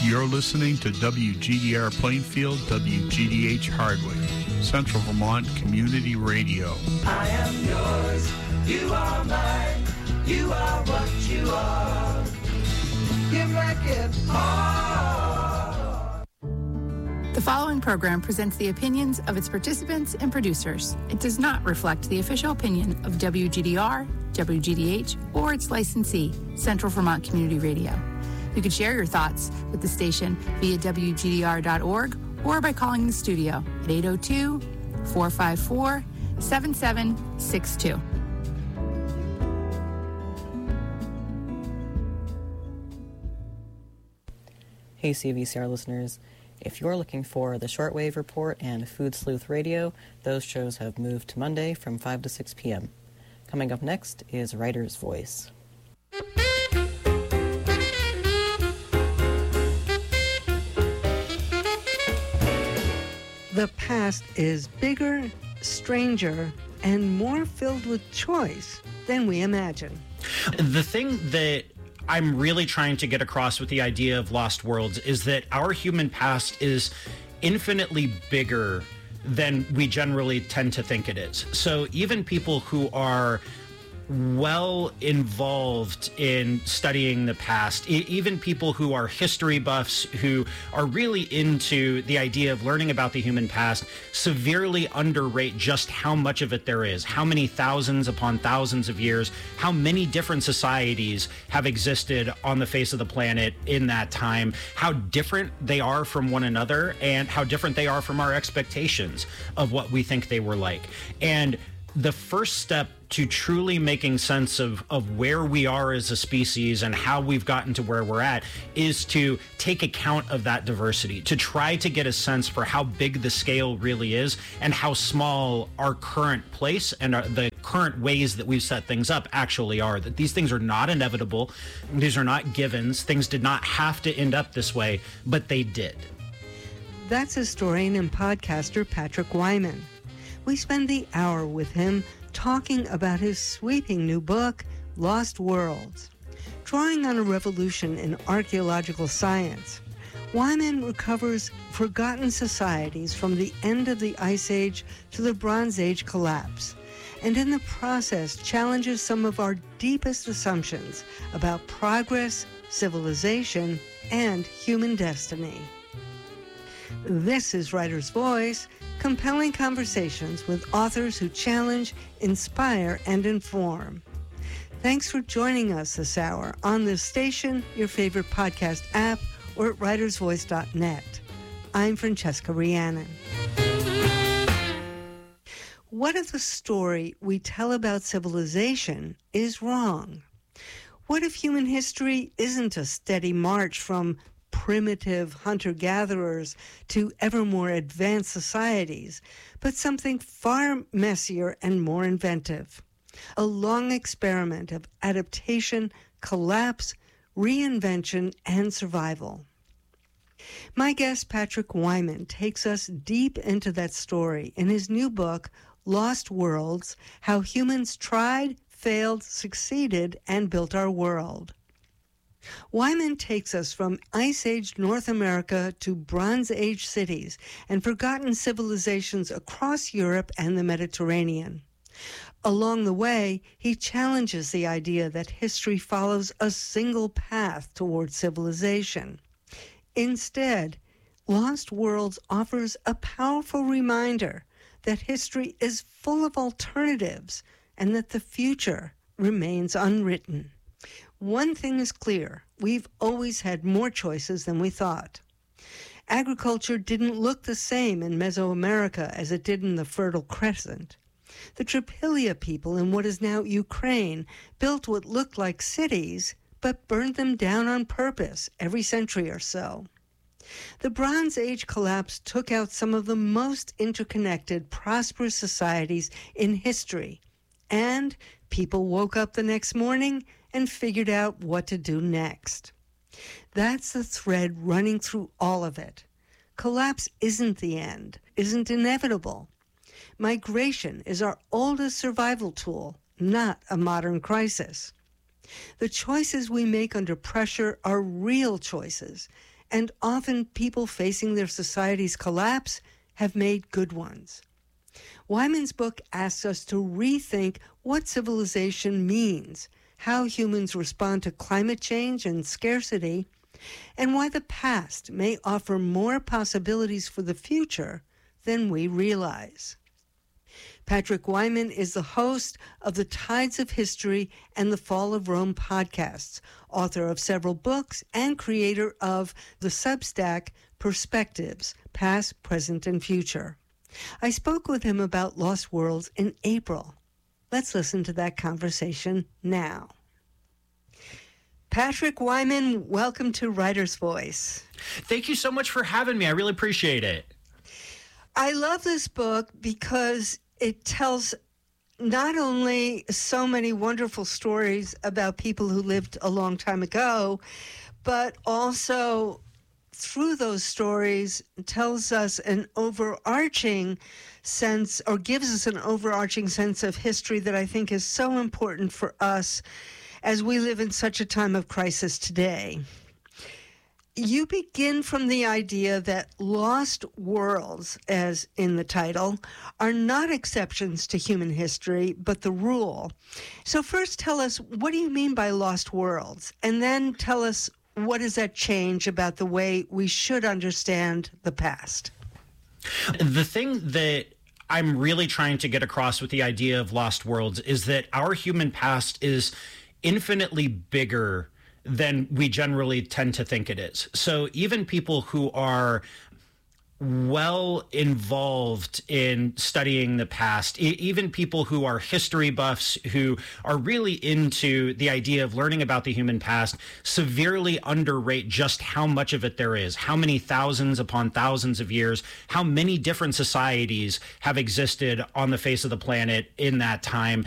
You're listening to WGDR Plainfield, WGDH Hardwick, Central Vermont Community Radio. I am yours, you are mine, you are what you are. You make it hard. The following program presents the opinions of its participants and producers. It does not reflect the official opinion of WGDR, WGDH, or its licensee, Central Vermont Community Radio. You can share your thoughts with the station via WGDR.org or by calling the studio at 802-454-7762. Hey CVCR listeners, if you're looking for the Shortwave Report and Food Sleuth Radio, those shows have moved to Monday from 5 to 6 p.m. Coming up next is Writer's Voice. The past is bigger, stranger, and more filled with choice than we imagine. The thing that I'm really trying to get across with the idea of Lost Worlds is that our human past is infinitely bigger than we generally tend to think it is. So even people who are well involved in studying the past, even people who are history buffs, who are really into the idea of learning about the human past, severely underrate just how much of it there is, how many thousands upon thousands of years, how many different societies have existed on the face of the planet in that time, how different they are from one another, and how different they are from our expectations of what we think they were like. And the first step to truly making sense of where we are as a species and how we've gotten to where we're at is to take account of that diversity, to try to get a sense for how big the scale really is and how small our current place and the current ways that we've set things up actually are. That these things are not inevitable, these are not givens, things did not have to end up this way, but they did. That's historian and podcaster Patrick Wyman. We spend the hour with him talking about his sweeping new book, Lost Worlds. Drawing on a revolution in archaeological science, Wyman recovers forgotten societies from the end of the Ice Age to the Bronze Age collapse, and in the process challenges some of our deepest assumptions about progress, civilization, and human destiny. This is Writer's Voice, compelling conversations with authors who challenge, inspire, and inform. Thanks for joining us this hour on this station, your favorite podcast app, or at writersvoice.net. I'm Francesca Rhiannon. What if the story we tell about civilization is wrong? What if human history isn't a steady march from primitive hunter-gatherers to ever more advanced societies, but something far messier and more inventive? A long experiment of adaptation, collapse, reinvention, and survival. My guest, Patrick Wyman, takes us deep into that story in his new book, Lost Worlds: How Humans Tried, Failed, Succeeded, and Built Our World. Wyman takes us from Ice Age North America to Bronze Age cities and forgotten civilizations across Europe and the Mediterranean. Along the way, he challenges the idea that history follows a single path toward civilization. Instead, Lost Worlds offers a powerful reminder that history is full of alternatives and that the future remains unwritten. One thing is clear: we've always had more choices than we thought. Agriculture didn't look the same in Mesoamerica as it did in the Fertile Crescent. The Tripilia people in what is now Ukraine built what looked like cities, but burned them down on purpose every century or so. The Bronze Age collapse took out some of the most interconnected, prosperous societies in history, and people woke up the next morning and figured out what to do next. That's the thread running through all of it. Collapse isn't the end, isn't inevitable. Migration is our oldest survival tool, not a modern crisis. The choices we make under pressure are real choices, and often people facing their society's collapse have made good ones. Wyman's book asks us to rethink what civilization means, how humans respond to climate change and scarcity, and why the past may offer more possibilities for the future than we realize. Patrick Wyman is the host of the Tides of History and the Fall of Rome podcasts, author of several books, and creator of the Substack Perspectives, Past, Present, and Future. I spoke with him about Lost Worlds in April. Let's listen to that conversation now. Patrick Wyman, welcome to Writer's Voice. Thank you so much for having me. I really appreciate it. I love this book because it tells not only so many wonderful stories about people who lived a long time ago, but also through those stories tells us an overarching sense, or gives us an overarching sense of history that I think is so important for us as we live in such a time of crisis today. You begin from the idea that lost worlds, as in the title, are not exceptions to human history, but the rule. So first tell us, what do you mean by lost worlds? And then tell us, what does that change about the way we should understand the past? The thing that I'm really trying to get across with the idea of lost worlds is that our human past is infinitely bigger than we generally tend to think it is. So even people who are well involved in studying the past, even people who are history buffs, who are really into the idea of learning about the human past, severely underrate just how much of it there is, how many thousands upon thousands of years, how many different societies have existed on the face of the planet in that time,